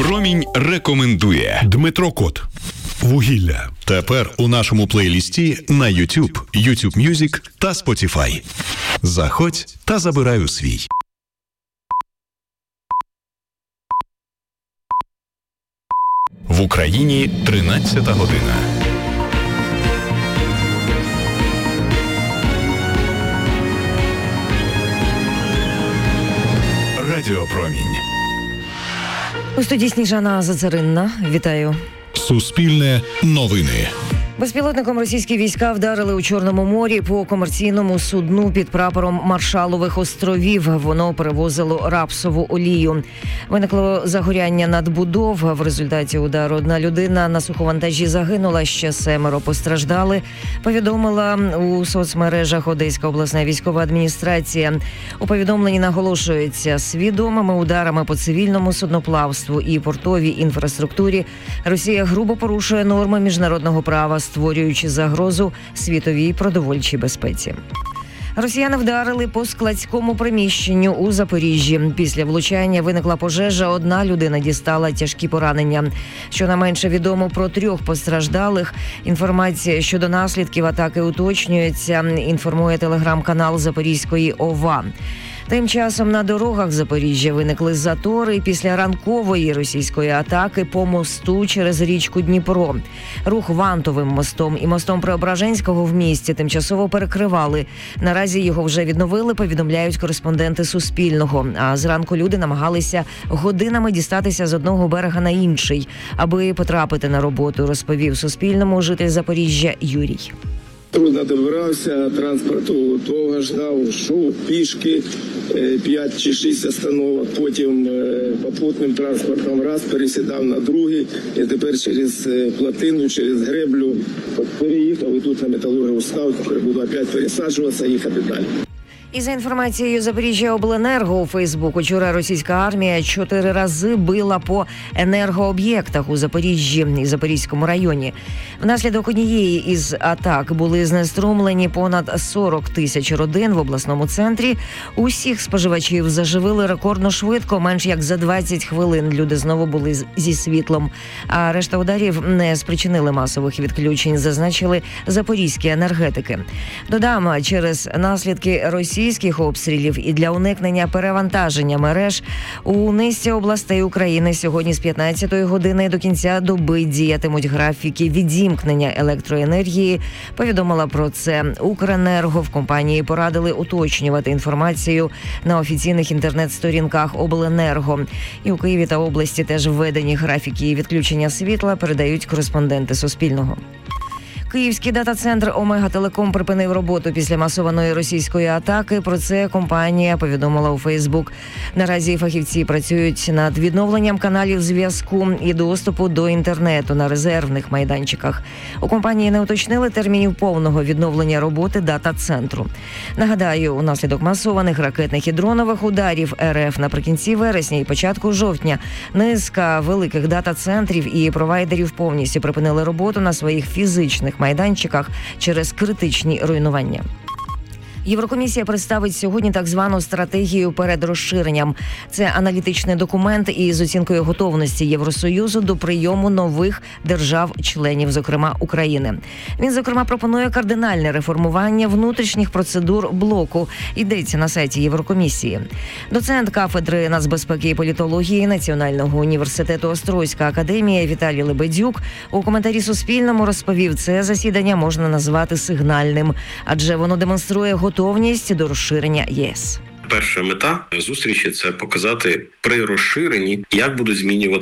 Промінь рекомендує. Дмитро Кот. Вугілля. Тепер у нашому плейлісті на YouTube, YouTube Music та Spotify. Заходь та забирай у свій. В Україні 13 година. Радіо Промінь. У студії Сніжана Зацаринна. Вітаю. Суспільне новини. Безпілотником російські війська вдарили у Чорному морі по комерційному судну під прапором Маршалових островів. Воно перевозило рапсову олію. Виникло загоряння надбудов. В результаті удару одна людина на суховантажі загинула, ще 7 постраждали. Повідомила у соцмережах Одеська обласна військова адміністрація. У повідомленні наголошується, свідомими ударами по цивільному судноплавству і портовій інфраструктурі Росія грубо порушує норми міжнародного права, створюючи загрозу світовій продовольчій безпеці. Росіяни вдарили по складському приміщенню у Запоріжжі. Після влучання виникла пожежа, одна людина дістала тяжкі поранення. Щонайменше відомо про 3 постраждалих. Інформація щодо наслідків атаки уточнюється, інформує телеграм-канал Запорізької ОВА. Тим часом на дорогах Запоріжжя виникли затори після ранкової російської атаки по мосту через річку Дніпро. Рух Вантовим мостом і мостом Преображенського в місті тимчасово перекривали. Наразі його вже відновили, повідомляють кореспонденти Суспільного. А зранку люди намагалися годинами дістатися з одного берега на інший, аби потрапити на роботу, розповів Суспільному житель Запоріжжя Юрій. Трудно добирався, транспорту довго ждав, йшов пішки 5 чи 6 остановок, потім попутним транспортом раз пересідав на другий, і тепер через плотину, через греблю переїхав і тут на Металургію став, тепер буду опять пересаджуватися, їхати далі. І за інформацією Запоріжжяобленерго у Фейсбук, учора російська армія 4 рази била по енергооб'єктах у Запоріжжі і Запорізькому районі. Внаслідок однієї із атак були знеструмлені понад 40 тисяч родин в обласному центрі. Усіх споживачів заживили рекордно швидко, менш як за 20 хвилин люди знову були зі світлом. А решта ударів не спричинили масових відключень, зазначили запорізькі енергетики. Додам, через наслідки російських обстрілів і для уникнення перевантаження мереж у низці областей України сьогодні з 15-ї години до кінця доби діятимуть графіки відімкнення електроенергії. Повідомила про це Укренерго. В компанії порадили уточнювати інформацію на офіційних інтернет-сторінках Обленерго. І у Києві та області теж введені графіки відключення світла, передають кореспонденти Суспільного. Київський дата-центр «Омега Телеком» припинив роботу після масованої російської атаки. Про це компанія повідомила у Фейсбук. Наразі фахівці працюють над відновленням каналів зв'язку і доступу до інтернету на резервних майданчиках. У компанії не уточнили термінів повного відновлення роботи дата-центру. Нагадаю, унаслідок масованих ракетних і дронових ударів РФ наприкінці вересня і початку жовтня низка великих дата-центрів і провайдерів повністю припинили роботу на своїх фізичних майданчиках через критичні руйнування. Єврокомісія представить сьогодні так звану стратегію перед розширенням. Це аналітичний документ із оцінкою готовності Євросоюзу до прийому нових держав-членів, зокрема України. Він, зокрема, пропонує кардинальне реформування внутрішніх процедур блоку. Йдеться на сайті Єврокомісії. Доцент кафедри нацбезпеки і політології Національного університету Острозька академія Віталій Лебедюк у коментарі Суспільному розповів, це засідання можна назвати сигнальним, адже воно демонструє готовність до розширення ЄС. Перша мета зустрічі – це показати при розширенні, як будуть